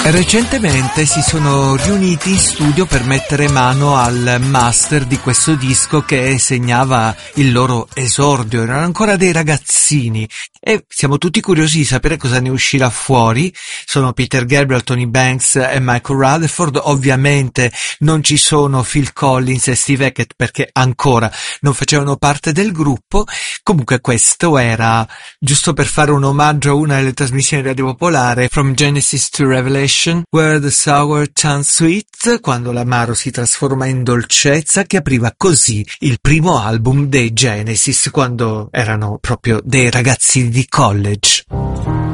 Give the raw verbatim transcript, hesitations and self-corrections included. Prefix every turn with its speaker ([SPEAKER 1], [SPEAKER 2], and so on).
[SPEAKER 1] Recentemente si sono riuniti in studio per mettere mano al master di questo disco che segnava il loro esordio. Erano ancora dei ragazzini e siamo tutti curiosi di sapere cosa ne uscirà fuori. Sono Peter Gabriel, Tony Banks e Michael Rutherford. Ovviamente non ci sono Phil Collins e Steve Hackett perché ancora non facevano parte del gruppo. Comunque questo era giusto per fare un omaggio a una delle trasmissioni di Radio Popolare, From Genesis to Revelation, Where the Sour Turns Sweet, quando l'amaro si trasforma in dolcezza, che apriva così il primo album dei Genesis quando erano proprio dei ragazzi di college.